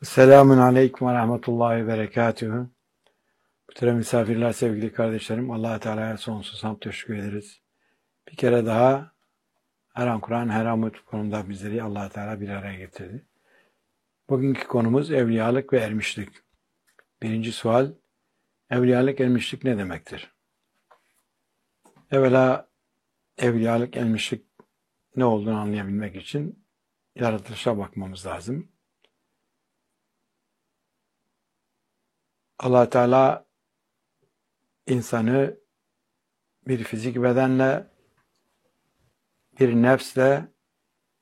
Selamun Aleyküm ve Rahmetullahi ve Berekatühü. Muhterem misafirler, sevgili kardeşlerim, Allah Teala'ya sonsuz hamd teşekkür ederiz. Bir kere daha her an Kur'an, her an mutlu konumda bizleri Allah Teala bir araya getirdi. Bugünkü konumuz evliyalık ve ermişlik. Birinci sual, evliyalık, ermişlik ne demektir? Evvela evliyalık, ermişlik ne olduğunu anlayabilmek için yaratılışa bakmamız lazım. Allah Teala insanı bir fizik bedenle, bir nefsle